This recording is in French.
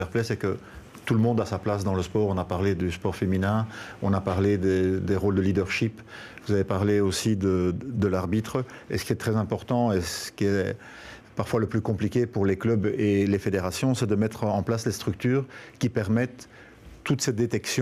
Fair-play, c'est que tout le monde a sa place dans le sport. On a parlé du sport féminin, on a parlé des rôles de leadership, vous avez parlé aussi de l'arbitre. Et ce qui est très important, et ce qui est parfois le plus compliqué pour les clubs et les fédérations, c'est de mettre en place les structures qui permettent toute cette détection